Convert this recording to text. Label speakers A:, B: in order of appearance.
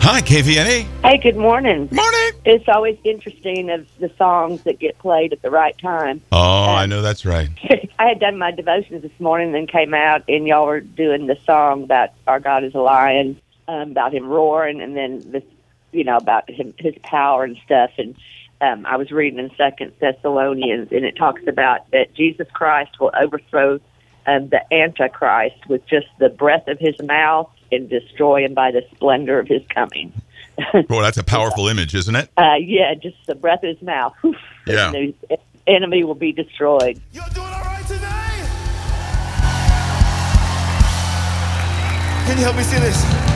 A: Hi, KVNA.
B: Hey, good morning.
A: Morning.
B: It's always interesting of the songs that get played at the right time.
A: Oh, I know that's right.
B: I had done my devotions this morning and then came out, and y'all were doing the song about Our God is a Lion, about him roaring, and then this, about his power and stuff. And I was reading in 2 Thessalonians, and it talks about that Jesus Christ will overthrow the Antichrist with just the breath of his mouth and destroy him by the splendor of his coming.
A: Boy, that's a powerful image, isn't it?
B: Yeah, just the breath of his mouth.
A: Yeah.
B: The enemy will be destroyed.
C: You're doing all right today? Can you help me see this?